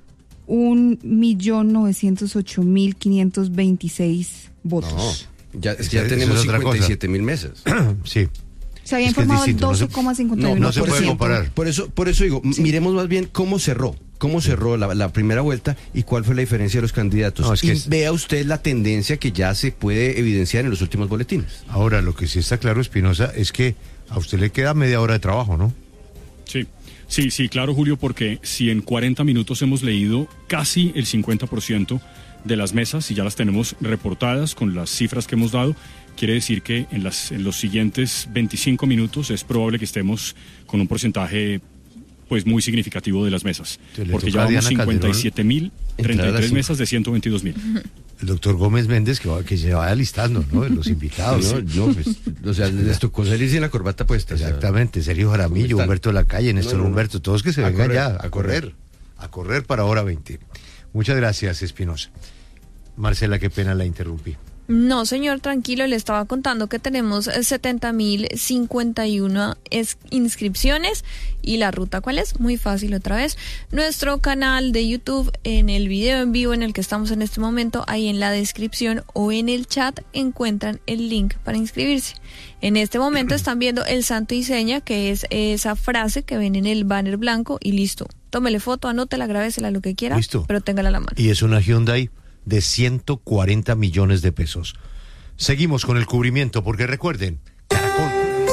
un millón novecientos ocho mil quinientos veintiséis votos. No, ya, es que Esa- ya esa tenemos es otra cincuenta y cosa. siete mil mesas. Sí. Se había Es que es informado el distinto, no se- doce coma cincuenta y uno por ciento. Por eso, por eso digo, m- miremos más bien cómo cerró, cómo cerró la, la primera vuelta y cuál fue la diferencia de los candidatos. No, es que y es- vea usted la tendencia que ya se puede evidenciar en los últimos boletines. Ahora, lo que sí está claro, Espinosa, es que a usted le queda media hora de trabajo, ¿no? Sí, sí, sí, claro, Julio, porque si en cuarenta minutos hemos leído casi el cincuenta por ciento de las mesas y ya las tenemos reportadas con las cifras que hemos dado, quiere decir que en, las, en los siguientes veinticinco minutos es probable que estemos con un porcentaje pues muy significativo de las mesas, Entonces, le porque toca a llevamos Diana cincuenta y siete mil treinta y entrar a las tres cinco. mesas de ciento veintidós mil. El doctor Gómez Méndez, que, va, que se vaya listando, ¿no? De los invitados. No, no, pues, o sea, les tocó salir sin la corbata puesta. Exactamente, Sergio Jaramillo, ¿Cómo están? Humberto de la Calle, Néstor No, no, no. Humberto, todos que se A vengan correr, ya, a a correr, correr. a correr para hora veinte. Muchas gracias, Espinosa. Marcela, qué pena la interrumpí. No, señor, tranquilo, le estaba contando que tenemos setenta mil cincuenta y uno es- inscripciones y la ruta, ¿cuál es? Muy fácil otra vez. Nuestro canal de YouTube, en el video en vivo en el que estamos en este momento, ahí en la descripción o en el chat encuentran el link para inscribirse. En este momento están viendo el santo y seña, que es esa frase que ven en el banner blanco y listo. Tómele foto, anótela, grábesela, lo que quiera, Listo. pero téngala a la mano. Y es una Hyundai de ciento cuarenta millones de pesos. Seguimos con el cubrimiento, porque recuerden, Caracol.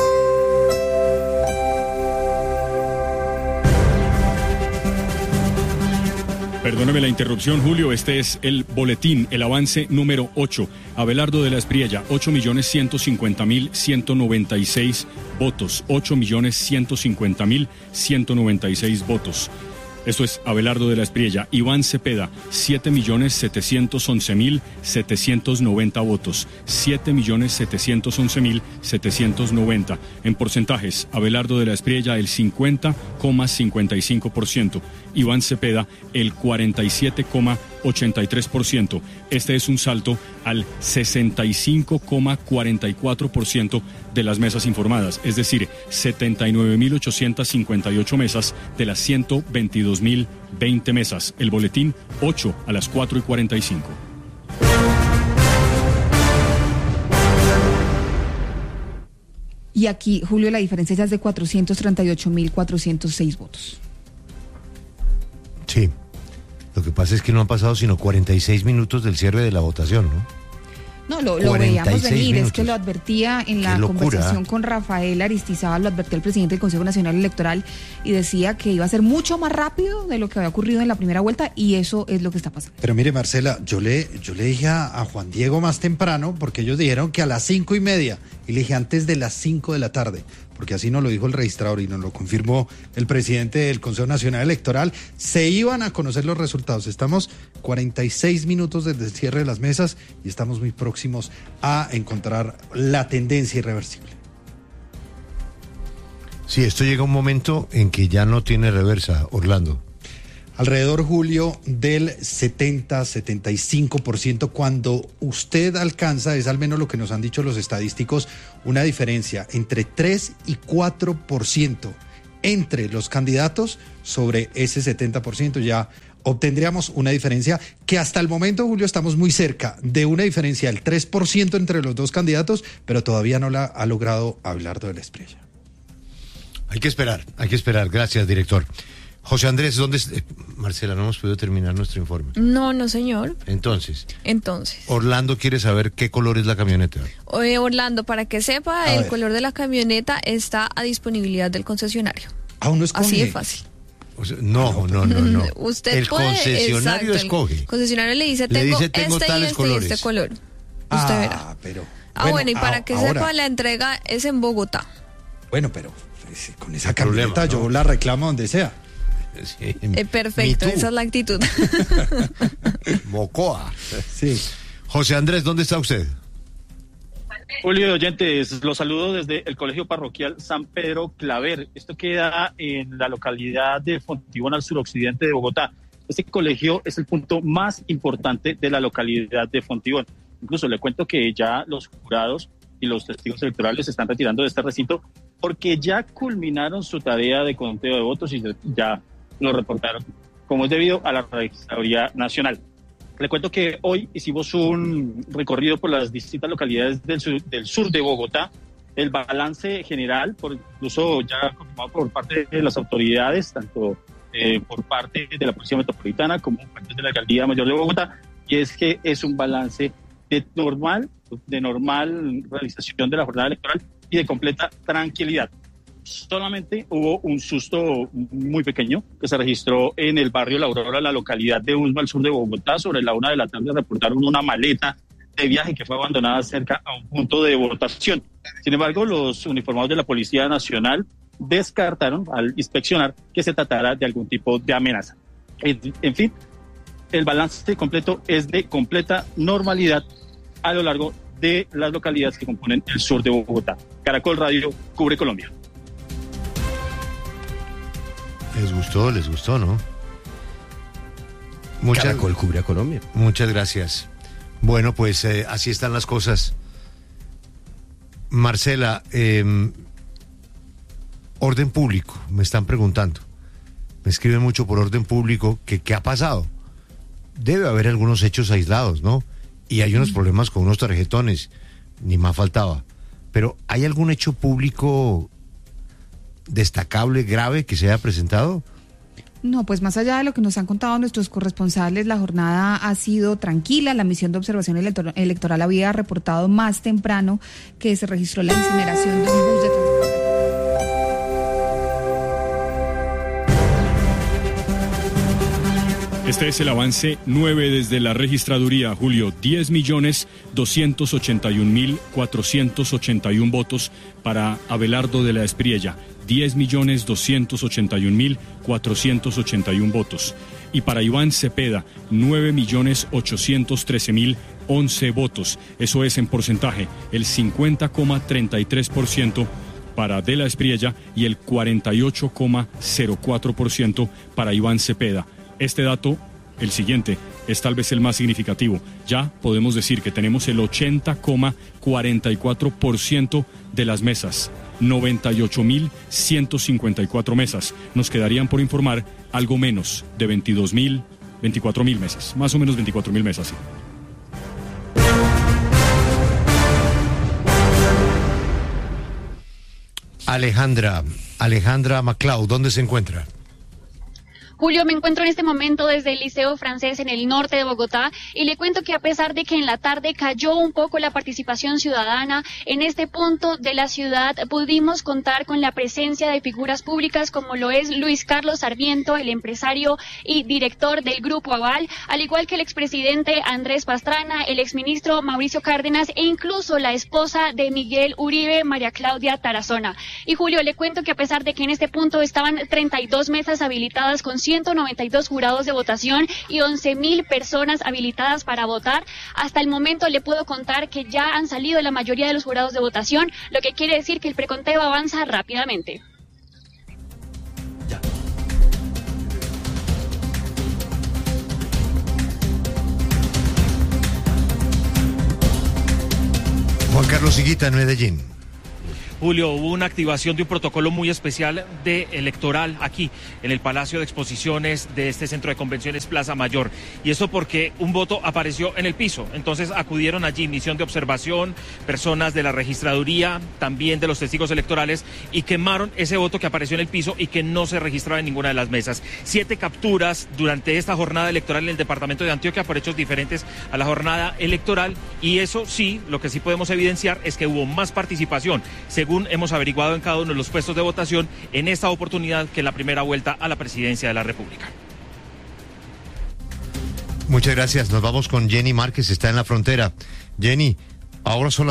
Perdóneme la interrupción, Julio. Este es el boletín, el avance número ocho. Abelardo de la Espriella, ocho millones ciento cincuenta mil ciento noventa y seis votos. ocho millones ciento cincuenta mil ciento noventa y seis votos. Esto es Abelardo de la Espriella. Iván Cepeda, siete millones setecientos once mil setecientos noventa votos. siete millones setecientos once mil setecientos noventa. En porcentajes, Abelardo de la Espriella el cincuenta coma cincuenta y cinco por ciento. Iván Cepeda el cuarenta y siete coma ochenta y tres por ciento. Este es un salto al sesenta y cinco coma cuarenta y cuatro por ciento de las mesas informadas, es decir, setenta y nueve mil ochocientos cincuenta y ocho mesas de las ciento veintidós mil veinte mesas. El boletín ocho a las cuatro y cuarenta y cinco. y aquí, Julio, la diferencia ya es de cuatrocientos treinta y ocho mil cuatrocientos seis votos. Sí, lo que pasa es que no han pasado sino cuarenta y seis minutos del cierre de la votación, ¿no? No, lo, lo veíamos venir, minutos. Es que lo advertía en la conversación con Rafael Aristizábal, lo advertía el presidente del Consejo Nacional Electoral y decía que iba a ser mucho más rápido de lo que había ocurrido en la primera vuelta y eso es lo que está pasando. Pero mire, Marcela, yo le, yo le dije a, a Juan Diego más temprano, porque ellos dijeron que a las cinco y media, y le dije antes de las cinco de la tarde, porque así nos lo dijo el registrador y nos lo confirmó el presidente del Consejo Nacional Electoral, se iban a conocer los resultados. Estamos cuarenta y seis minutos desde el cierre de las mesas y estamos muy próximos a encontrar la tendencia irreversible. Sí, esto llega a un momento en que ya no tiene reversa, Orlando. Alrededor, Julio, del setenta, setenta y cinco por ciento, cuando usted alcanza, es al menos lo que nos han dicho los estadísticos, una diferencia entre tres y cuatro por ciento entre los candidatos sobre ese setenta por ciento, ya obtendríamos una diferencia que hasta el momento, Julio, estamos muy cerca de una diferencia del tres por ciento entre los dos candidatos, pero todavía no la ha logrado Abelardo de la Espriella. Hay que esperar, hay que esperar. Gracias, director. José Andrés, ¿dónde es? Eh, Marcela, no hemos podido terminar nuestro informe. No, no, señor. Entonces. Entonces. Orlando quiere saber qué color es la camioneta. Oye, Orlando, para que sepa, a el ver. color de la camioneta está a disponibilidad del concesionario. ¿Aún no escoge? Así de fácil. O sea, no, no, no, no. Usted el puede, concesionario exacto, escoge. El concesionario le dice, tengo, le dice, tengo este tales y este colores. y este color. Usted ah, verá. Pero, ah, bueno, bueno, y para a, que ahora, sepa, la entrega es en Bogotá. Bueno, pero pues, con esa camioneta problema, ¿no? yo la reclamo donde sea. Sí, eh, perfecto, esa es la actitud. Mocoa. Sí. José Andrés, ¿dónde está usted? Julio de oyentes, los saludo desde el Colegio Parroquial San Pedro Claver. Esto queda en la localidad de Fontibón, al suroccidente de Bogotá. Este colegio es el punto más importante de la localidad de Fontibón. Incluso le cuento que ya los jurados y los testigos electorales se están retirando de este recinto porque ya culminaron su tarea de conteo de votos y ya lo reportaron, como es debido a la Registraduría Nacional. Le cuento que hoy hicimos un recorrido por las distintas localidades del sur, del sur de Bogotá. El balance general, por, incluso ya confirmado por parte de las autoridades, tanto eh, por parte de la Policía Metropolitana como por parte de la Alcaldía Mayor de Bogotá, y es que es un balance de normal, de normal realización de la jornada electoral y de completa tranquilidad. Solamente hubo un susto muy pequeño que se registró en el barrio La Aurora, la localidad de Usma, al sur de Bogotá. Sobre la una de la tarde reportaron una maleta de viaje que fue abandonada cerca a un punto de votación. Sin embargo, los uniformados de la Policía Nacional descartaron al inspeccionar que se tratara de algún tipo de amenaza. En, en fin, el balance completo es de completa normalidad a lo largo de las localidades que componen el sur de Bogotá. Caracol Radio cubre Colombia. Les gustó, les gustó, ¿no? Muchas, Caracol cubre a Colombia. Muchas gracias. Bueno, pues eh, así están las cosas. Marcela, eh, orden público, me están preguntando. Me escriben mucho por orden público que qué ha pasado. Debe haber algunos hechos aislados, ¿no? Y hay unos problemas con unos tarjetones, ni más faltaba. Pero ¿hay algún hecho público destacable, grave, que se haya presentado? No, pues más allá de lo que nos han contado nuestros corresponsales, la jornada ha sido tranquila. La misión de observación elector- electoral había reportado más temprano que se registró la incineración de un bus de transporte. Este es el avance nueve desde la registraduría, Julio. diez millones doscientos ochenta y un mil cuatrocientos ochenta y un votos para Abelardo de la Espriella. diez millones doscientos ochenta y un mil cuatrocientos ochenta y un votos. Y para Iván Cepeda, nueve millones ochocientos trece mil once votos. Eso es en porcentaje, el cincuenta coma treinta y tres por ciento para De la Espriella y el cuarenta y ocho coma cero cuatro por ciento para Iván Cepeda. Este dato, el siguiente, es tal vez el más significativo. Ya podemos decir que tenemos el ochenta coma cuarenta y cuatro por ciento de las mesas, noventa y ocho mil ciento cincuenta y cuatro mesas. Nos quedarían por informar algo menos de veintidós mil, veinticuatro mil mesas, más o menos veinticuatro mil mesas. Sí. Alejandra, Alejandra Maclau, ¿dónde se encuentra? Julio, me encuentro en este momento desde el Liceo Francés en el norte de Bogotá y le cuento que a pesar de que en la tarde cayó un poco la participación ciudadana, en este punto de la ciudad pudimos contar con la presencia de figuras públicas como lo es Luis Carlos Sarmiento, el empresario y director del Grupo Aval, al igual que el expresidente Andrés Pastrana, el exministro Mauricio Cárdenas e incluso la esposa de Miguel Uribe, María Claudia Tarazona. Y Julio, le cuento que a pesar de que en este punto estaban treinta y dos mesas habilitadas con ciento noventa y dos jurados de votación y once mil personas habilitadas para votar, hasta el momento le puedo contar que ya han salido la mayoría de los jurados de votación, lo que quiere decir que el preconteo avanza rápidamente. Juan Carlos Higuita, en Medellín. Julio, hubo una activación de un protocolo muy especial de electoral aquí, en el Palacio de Exposiciones de este centro de convenciones Plaza Mayor. Y eso porque un voto apareció en el piso. Entonces acudieron allí misión de observación, personas de la registraduría, también de los testigos electorales, y quemaron ese voto que apareció en el piso y que no se registraba en ninguna de las mesas. Siete capturas durante esta jornada electoral en el departamento de Antioquia por hechos diferentes a la jornada electoral. Y eso sí, lo que sí podemos evidenciar es que hubo más participación, según Según hemos averiguado en cada uno de los puestos de votación, en esta oportunidad que en la primera vuelta a la presidencia de la República. Muchas gracias. Nos vamos con Jenny Márquez, está en la frontera. Jenny, ahora son las